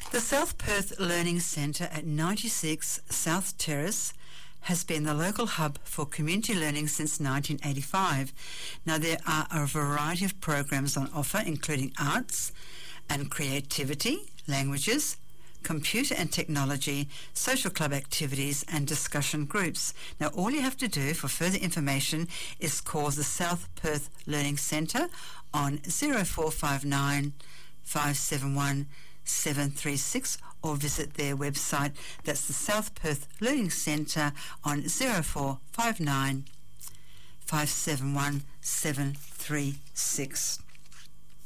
The South Perth Learning Centre at 96 South Terrace has been the local hub for community learning since 1985. Now, there are a variety of programs on offer, including arts and creativity, languages, computer and technology, social club activities and discussion groups. Now, all you have to do for further information is call the South Perth Learning Centre on 0459 571 736 or visit their website. That's the South Perth Learning Centre on 0459 571 736.